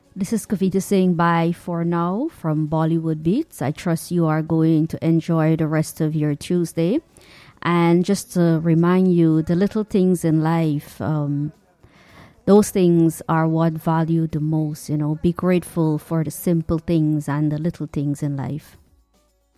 This is Kavita saying bye for now from Bollywood Beats. I trust you are going to enjoy the rest of your Tuesday. And just to remind you, the little things in life, those things are what value the most. Be grateful for the simple things and the little things in life.